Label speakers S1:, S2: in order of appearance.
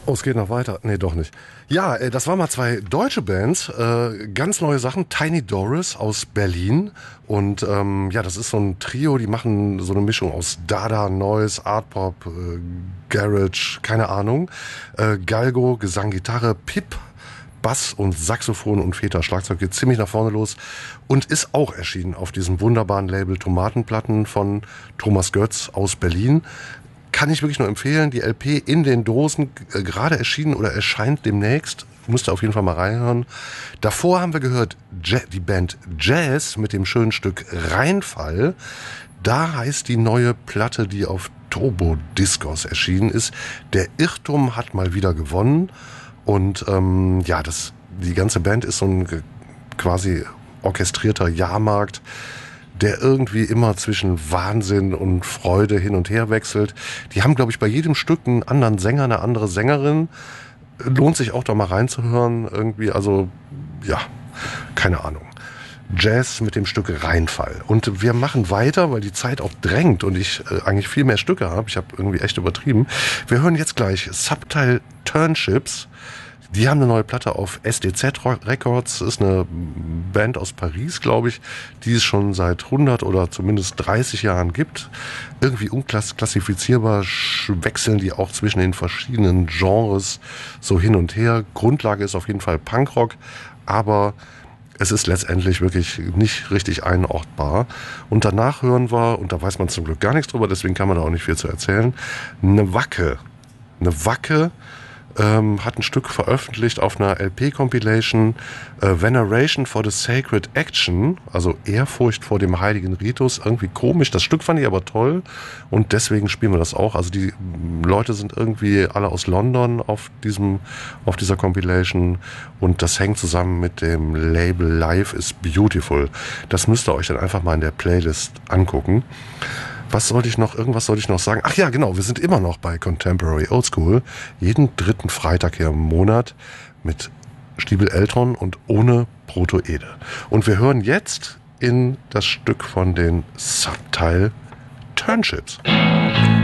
S1: Oh, es geht noch weiter. Nee, doch nicht. Ja, das waren mal zwei deutsche Bands, ganz neue Sachen. Tiny Doris aus Berlin. Und ja, das ist so ein Trio, die machen so eine Mischung aus Dada, Noise, Art Pop, Garage, keine Ahnung. Galgo, Gesang, Gitarre, Pip, Bass und Saxophon und Feta Schlagzeug geht ziemlich nach vorne los und ist auch erschienen auf diesem wunderbaren Label Tomatenplatten von Thomas Götz aus Berlin. Kann ich wirklich nur empfehlen. Die LP in den Dosen, gerade erschienen oder erscheint demnächst. Müsst ihr auf jeden Fall mal reinhören. Davor haben wir gehört die Band Jazz mit dem schönen Stück Rheinfall. Da heißt die neue Platte, die auf Turbo Discos erschienen ist, Der Irrtum hat mal wieder gewonnen. Und ja, die ganze Band ist so ein quasi orchestrierter Jahrmarkt, der irgendwie immer zwischen Wahnsinn und Freude hin und her wechselt. Die haben, glaube ich, bei jedem Stück einen anderen Sänger, eine andere Sängerin. Lohnt sich auch da mal reinzuhören irgendwie. Also, ja, keine Ahnung. Jazz mit dem Stück Rheinfall. Und wir machen weiter, weil die Zeit auch drängt und ich eigentlich viel mehr Stücke habe. Ich habe irgendwie echt übertrieben. Wir hören jetzt gleich Subtile Turnships. Die haben eine neue Platte auf SDZ Records. Das ist eine Band aus Paris, glaube ich, die es schon seit 100 oder zumindest 30 Jahren gibt. Irgendwie unklassifizierbar wechseln die auch zwischen den verschiedenen Genres so hin und her. Grundlage ist auf jeden Fall Punkrock, aber es ist letztendlich wirklich nicht richtig einordbar. Und danach hören wir, und da weiß man zum Glück gar nichts drüber, deswegen kann man da auch nicht viel zu erzählen, eine Wacke. Eine Wacke hat ein Stück veröffentlicht auf einer LP-Compilation, Veneration for the Sacred Action, also Ehrfurcht vor dem heiligen Ritus. Irgendwie komisch, das Stück fand ich aber toll und deswegen spielen wir das auch. Also die Leute sind irgendwie alle aus London auf dieser Compilation und das hängt zusammen mit dem Label Life is Beautiful. Das müsst ihr euch dann einfach mal in der Playlist angucken. Irgendwas sollte ich noch sagen? Ach ja, genau, wir sind immer noch bei Contemporary Old School. Jeden dritten Freitag hier im Monat mit Stiebel Elton und ohne Protoede. Und wir hören jetzt in das Stück von den Subtile Turnships.